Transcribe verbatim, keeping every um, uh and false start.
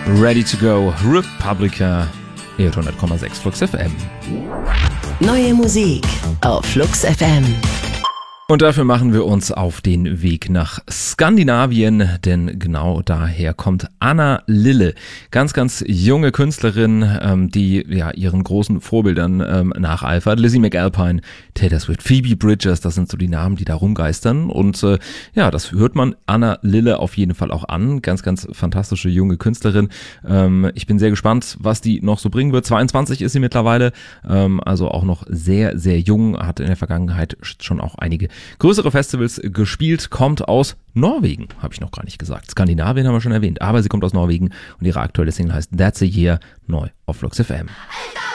Ready to Go, Republica, hundert Komma sechs Flux F M. Neue Musik auf Flux F M. Und dafür machen wir uns auf den Weg nach Skandinavien, denn genau daher kommt Anna Lille. Ganz, ganz junge Künstlerin, ähm, die ja ihren großen Vorbildern ähm, nacheifert. Lizzie McAlpine, Taylor Swift, Phoebe Bridgers, das sind so die Namen, die da rumgeistern. Und äh, ja, das hört man Anna Lille auf jeden Fall auch an. Ganz, ganz fantastische junge Künstlerin. Ähm, ich bin sehr gespannt, was die noch so bringen wird. zweiundzwanzig ist sie mittlerweile, ähm, also auch noch sehr, sehr jung, hat in der Vergangenheit schon auch einige größere Festivals gespielt, kommt aus Norwegen, habe ich noch gar nicht gesagt. Skandinavien haben wir schon erwähnt, aber sie kommt aus Norwegen und ihre aktuelle Single heißt That's a Year, neu auf Flux F M.